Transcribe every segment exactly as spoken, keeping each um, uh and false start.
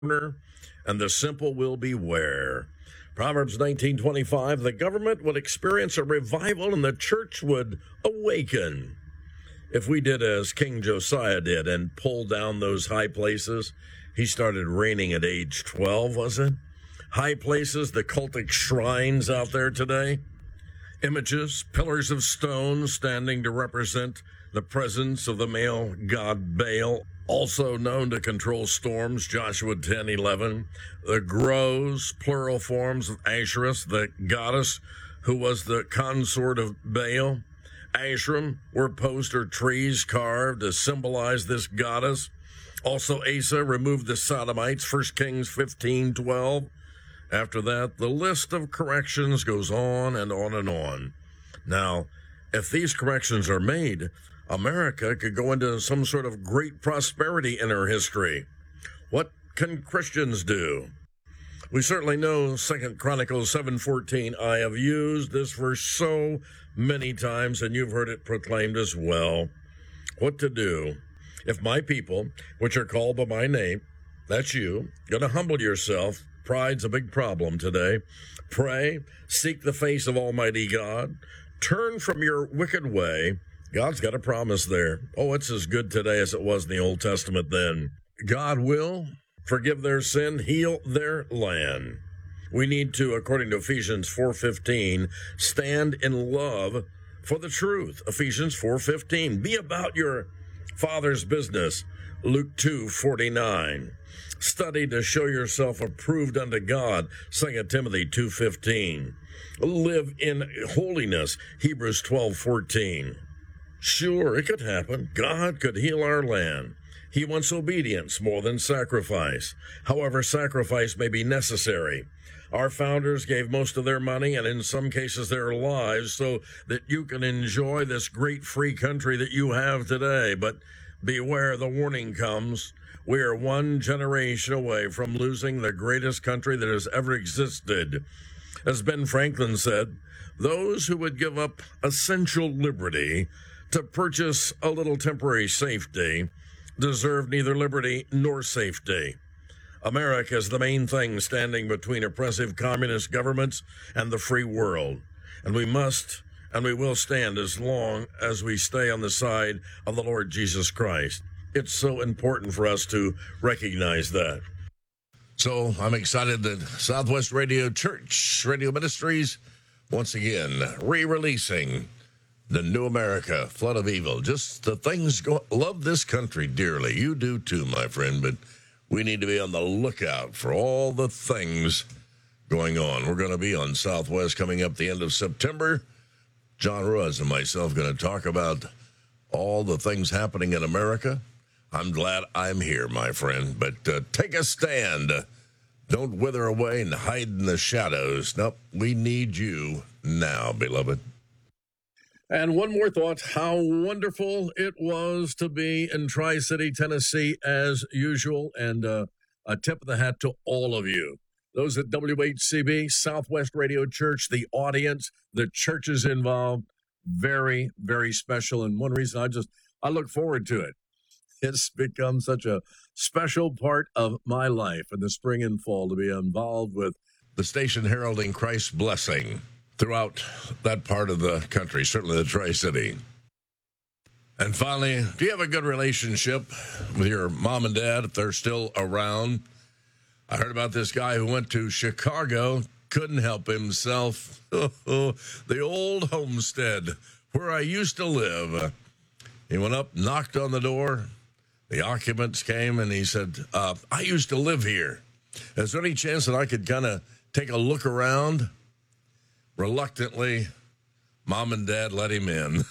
and the simple will beware. Proverbs nineteen twenty-five, the government would experience a revival and the church would awaken. If we did as King Josiah did and pulled down those high places, he started reigning at age twelve, was it? High places, the cultic shrines out there today. Images, pillars of stone standing to represent the presence of the male god Baal, also known to control storms, Joshua ten eleven. The groves, plural forms of Asherah, the goddess who was the consort of Baal. Asherim were posts or trees carved to symbolize this goddess. Also, Asa removed the Sodomites, First Kings fifteen twelve. After that, the list of corrections goes on and on and on. Now, if these corrections are made, America could go into some sort of great prosperity in her history. What can Christians do? We certainly know Second Chronicles seven fourteen. I have used this verse so many times, and you've heard it proclaimed as well. What to do? If my people, which are called by my name, that's you, going to humble yourself. Pride's a big problem today. Pray, seek the face of Almighty God, turn from your wicked way. God's got a promise there. Oh, it's as good today as it was in the Old Testament then. God will forgive their sin, heal their land. We need to, according to Ephesians four fifteen, stand in love for the truth. Ephesians four fifteen, be about your Father's business. Luke two forty-nine, study to show yourself approved unto God. Second Timothy two fifteen, live in holiness. Hebrews twelve fourteen. Sure, it could happen. God could heal our land. He wants obedience more than sacrifice. However, sacrifice may be necessary. Our founders gave most of their money and in some cases their lives so that you can enjoy this great free country that you have today. But beware, the warning comes. We are one generation away from losing the greatest country that has ever existed. As Ben Franklin said, those who would give up essential liberty to purchase a little temporary safety deserve neither liberty nor safety. America is the main thing standing between oppressive communist governments and the free world. And we must and we will stand as long as we stay on the side of the Lord Jesus Christ. It's so important for us to recognize that. So I'm excited that Southwest Radio Church Radio Ministries, once again, re-releasing The New America, Flood of Evil. Just the things go. Love this country dearly. You do too, my friend, but we need to be on the lookout for all the things going on. We're going to be on Southwest coming up the end of September. John Ruiz and myself going to talk about all the things happening in America. I'm glad I'm here, my friend, but uh, take a stand. Don't wither away and hide in the shadows. Nope, we need you now, beloved. And one more thought, how wonderful it was to be in Tri-City, Tennessee, as usual, and uh, a tip of the hat to all of you. Those at W H C B, Southwest Radio Church, the audience, the churches involved, very, very special. And one reason I just, I look forward to it. It's become such a special part of my life in the spring and fall to be involved with the station heralding Christ's blessing throughout that part of the country, certainly the Tri-City. And finally, do you have a good relationship with your mom and dad if they're still around? I heard about this guy who went to Chicago, couldn't help himself. The old homestead where I used to live. He went up, knocked on the door. The occupants came, and he said, uh, I used to live here. Is there any chance that I could kind of take a look around? Reluctantly, mom and dad let him in.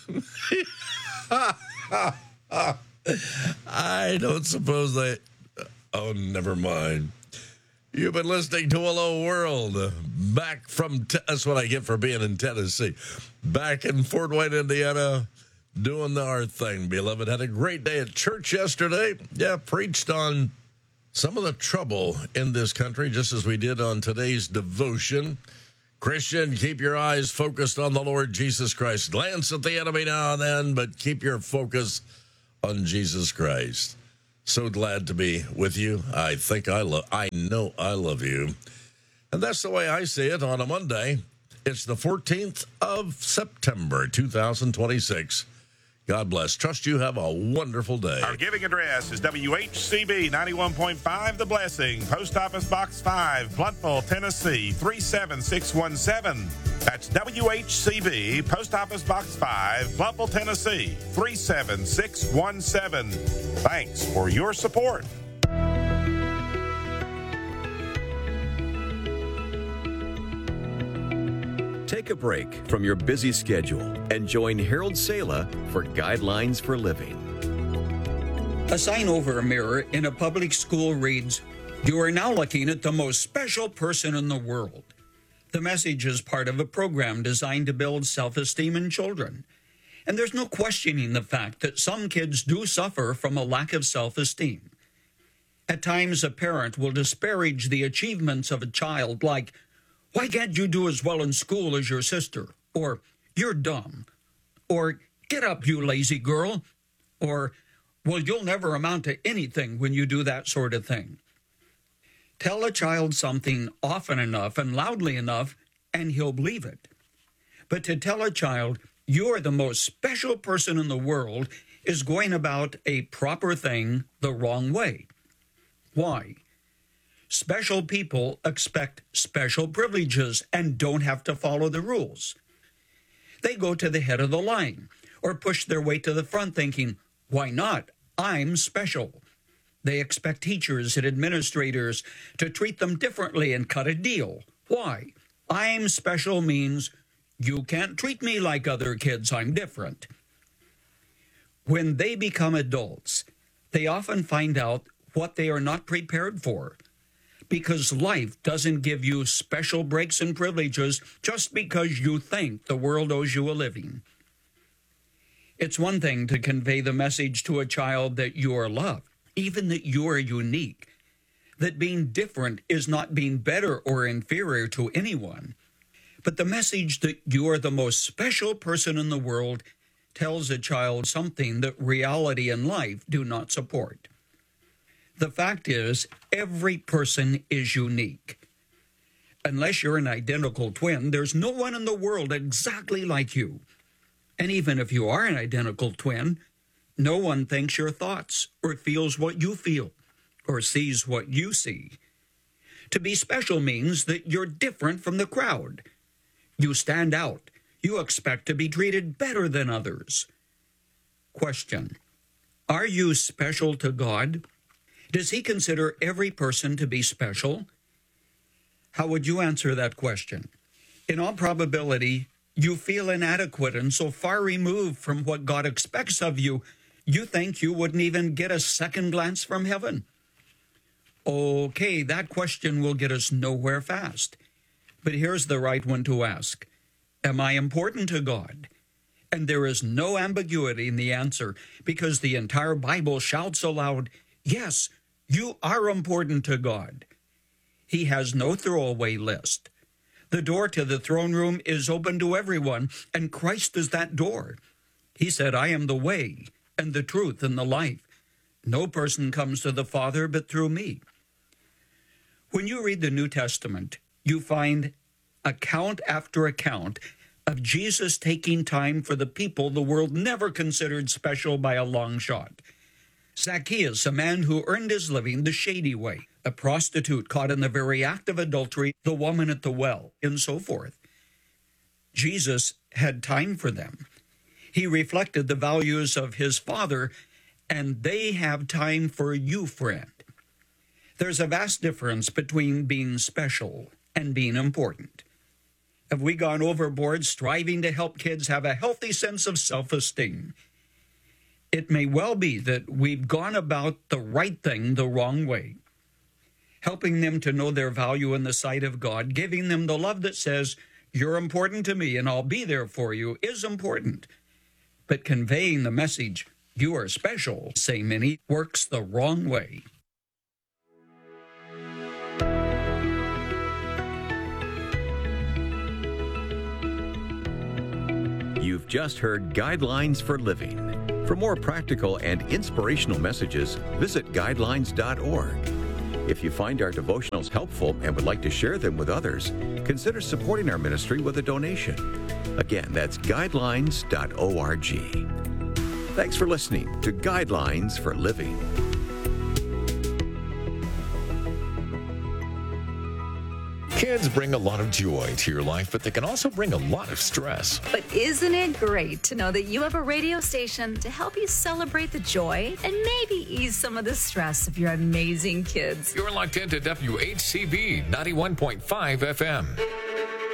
I don't suppose they... Oh, never mind. You've been listening to Hello World. Back from... Te- That's what I get for being in Tennessee. Back in Fort Wayne, Indiana, doing our thing, beloved. Had a great day at church yesterday. Yeah, preached on some of the trouble in this country, just as we did on today's devotion. Christian, keep your eyes focused on the Lord Jesus Christ. Glance at the enemy now and then, but keep your focus on Jesus Christ. So glad to be with you. I think I love, I know I love you. And that's the way I see it on a Monday. It's the fourteenth of September, two thousand twenty-six. God bless. Trust you have a wonderful day. Our giving address is W H C B ninety-one point five The Blessing, Post Office Box five, Blountville, Tennessee, three seven six one seven. That's W H C B, Post Office Box five, Blountville, Tennessee, three seven six one seven. Thanks for your support. Take a break from your busy schedule and join Harold Sala for Guidelines for Living. A sign over a mirror in a public school reads, "You are now looking at the most special person in the world." The message is part of a program designed to build self-esteem in children. And there's no questioning the fact that some kids do suffer from a lack of self-esteem. At times, a parent will disparage the achievements of a child like, "Why can't you do as well in school as your sister?" Or, "You're dumb." Or, "Get up, you lazy girl." Or, "Well, you'll never amount to anything when you do that sort of thing." Tell a child something often enough and loudly enough, and he'll believe it. But to tell a child, "You're the most special person in the world," is going about a proper thing the wrong way. Why? Special people expect special privileges and don't have to follow the rules. They go to the head of the line or push their way to the front thinking, "Why not? I'm special." They expect teachers and administrators to treat them differently and cut a deal. Why? "I'm special" means you can't treat me like other kids, I'm different. When they become adults, they often find out what they are not prepared for, because life doesn't give you special breaks and privileges just because you think the world owes you a living. It's one thing to convey the message to a child that you are loved, even that you are unique, that being different is not being better or inferior to anyone. But the message that you are the most special person in the world tells a child something that reality and life do not support. The fact is, every person is unique. Unless you're an identical twin, there's no one in the world exactly like you. And even if you are an identical twin, no one thinks your thoughts or feels what you feel or sees what you see. To be special means that you're different from the crowd. You stand out. You expect to be treated better than others. Question: are you special to God? Does he consider every person to be special? How would you answer that question? In all probability, you feel inadequate and so far removed from what God expects of you, you think you wouldn't even get a second glance from heaven. Okay, that question will get us nowhere fast. But here's the right one to ask. Am I important to God? And there is no ambiguity in the answer, because the entire Bible shouts aloud, yes, you are important to God. He has no throwaway list. The door to the throne room is open to everyone, and Christ is that door. He said, "I am the way and the truth and the life. No person comes to the Father but through me." When you read the New Testament, you find account after account of Jesus taking time for the people the world never considered special by a long shot. Zacchaeus, a man who earned his living the shady way, a prostitute caught in the very act of adultery, the woman at the well, and so forth. Jesus had time for them. He reflected the values of his Father, and they have time for you, friend. There's a vast difference between being special and being important. Have we gone overboard striving to help kids have a healthy sense of self-esteem? It may well be that we've gone about the right thing the wrong way. Helping them to know their value in the sight of God, giving them the love that says, "You're important to me and I'll be there for you," is important. But conveying the message, "You are special," say many, works the wrong way. You've just heard Guidelines for Living For more practical and inspirational messages, visit guidelines dot org. If you find our devotionals helpful and would like to share them with others, consider supporting our ministry with a donation. Again, that's guidelines dot org. Thanks for listening to Guidelines for Living. Kids bring a lot of joy to your life, but they can also bring a lot of stress. But isn't it great to know that you have a radio station to help you celebrate the joy and maybe ease some of the stress of your amazing kids? You're locked into W H C B ninety-one point five F M.